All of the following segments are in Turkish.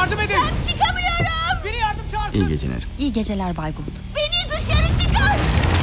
yardım edin. Ben çıkamıyorum. Biri yardım çağırsın. İyi geceler. İyi geceler Bay Gould. Beni dışarı çıkar.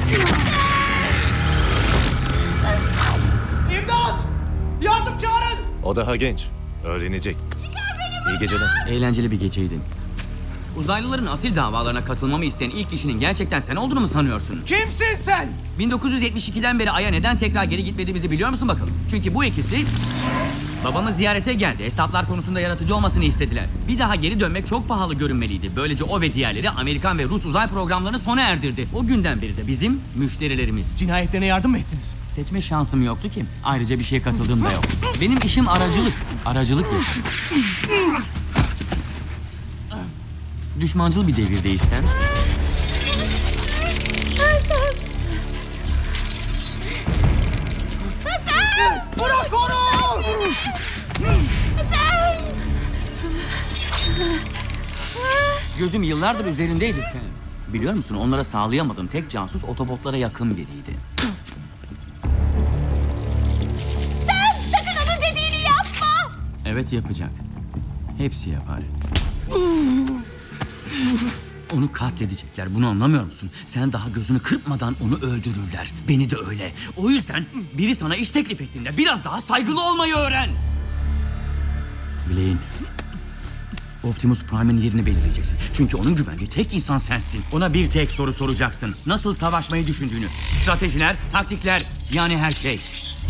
İmdat! Yardım çağırın. O daha genç. Öğrenecek. Çıkar beni. İyi geceler. Eğlenceli bir geceydi. Uzaylıların asil davalarına katılmamı isteyen ilk kişinin gerçekten sen olduğunu mu sanıyorsun? Kimsin sen? 1972'den beri Ay'a neden tekrar geri gitmediğimizi biliyor musun bakalım? Çünkü bu ikisi babamı ziyarete geldi. Hesaplar konusunda yaratıcı olmasını istediler. Bir daha geri dönmek çok pahalı görünmeliydi. Böylece o ve diğerleri Amerikan ve Rus uzay programlarını sona erdirdi. O günden beri de bizim müşterilerimiz. Cinayetlerine yardım mı ettiniz? Seçme şansım yoktu ki. Ayrıca bir şeye katıldığım da yok. Benim işim aracılık. Aracılık yapıyorum. Düşmancıl bir devirdeyiz sen. Bırak onu! Gözüm yıllardır üzerindeydi senin. Biliyor musun, onlara sağlayamadığım tek casus otobotlara yakın biriydi. Sakın onun dediğini yapma. Evet, yapacak. Hepsi yapar. Onu katledecekler, bunu anlamıyor musun? Sen daha gözünü kırpmadan onu öldürürler. Beni de öyle. O yüzden biri sana iş teklif ettiğinde biraz daha saygılı olmayı öğren. Blaine, Optimus Prime'in yerini belirleyeceksin. Çünkü onun güvendiği tek insan sensin. Ona bir tek soru soracaksın. Nasıl savaşmayı düşündüğünü. Stratejiler, taktikler, yani her şey.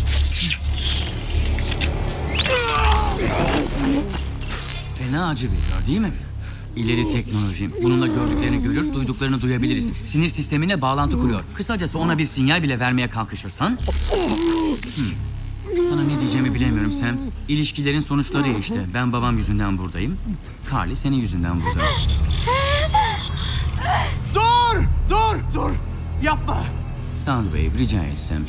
Fena acı veriyor değil mi? İleri teknoloji. Bununla gördüklerini görür, duyduklarını duyabiliriz. Sinir sistemine bağlantı kuruyor. Kısacası ona bir sinyal bile vermeye kalkışırsan... Sana ne diyeceğimi bilemiyorum Sam. İlişkilerin sonuçları ya işte. Ben babam yüzünden buradayım. Carly senin yüzünden burada. Dur! Yapma! Soundwave, rica etsem.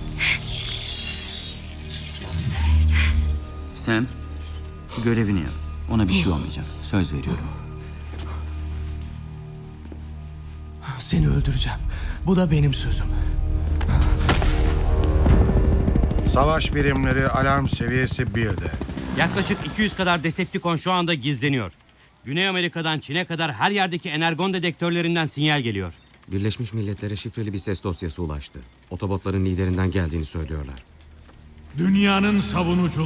Sam, görevini yap. Ona bir şey olmayacak. Söz veriyorum. Seni öldüreceğim. Bu da benim sözüm. Savaş birimleri alarm seviyesi 1'de. Yaklaşık 200 kadar Decepticon şu anda gizleniyor. Güney Amerika'dan Çin'e kadar her yerdeki energon dedektörlerinden sinyal geliyor. Birleşmiş Milletler'e şifreli bir ses dosyası ulaştı. Otobotların liderinden geldiğini söylüyorlar. Dünyanın savunucuları